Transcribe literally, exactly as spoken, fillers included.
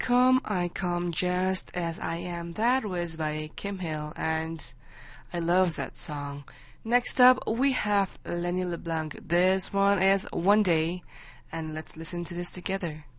Come, I come just as I am. That was by Kim Hill, and I love that song. Next up, we have Lenny LeBlanc. This one is One Day, and let's listen to this together.